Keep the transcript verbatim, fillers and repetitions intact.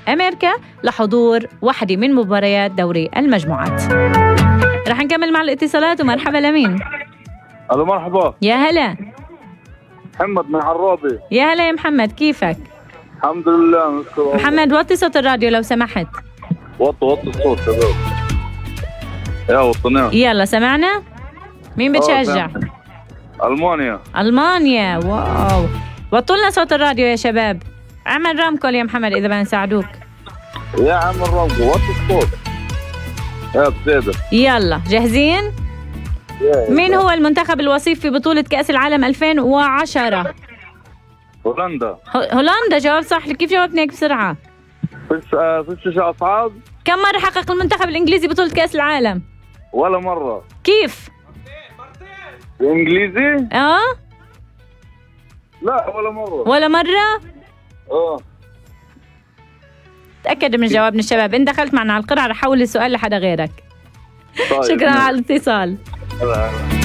أمريكا لحضور واحدة من مباريات دوري المجموعات. رح نكمل مع الاتصالات ومرحبا لمين؟ ألو مرحبا. يا هلا محمد من عرابي. يا هلا يا محمد، كيفك؟ الحمد لله نشكر الله. محمد وطي صوت الراديو لو سمحت. وطي وطي الصوت شباب. يا وطناه. يلا سمعنا. مين بتشجع؟ ألمانيا. ألمانيا، واو. وطوا لنا صوت الراديو يا شباب. اعمل رامكول يا محمد إذا بدنا نساعدوك. يا عم الرامكول وطي الصوت. يا بسيدة. يلا جاهزين؟ مين هو المنتخب الوصيف في بطولة كأس العالم ألفين وعشرة؟ هولندا. هولندا، جواب صح. كيف جاوبتني هيك بسرعة؟ فيش فيش أصحاب. كم مرة حقق المنتخب الإنجليزي بطولة كأس العالم؟ ولا مرة. كيف؟ الإنجليزي؟ اه؟ لا ولا مرة. ولا مرة؟ اه. تأكد من جوابنا الشباب. إن دخلت معنا على القرعة رح أحول السؤال لحدا غيرك. طيب. شكرا على الاتصال. هلا هلا.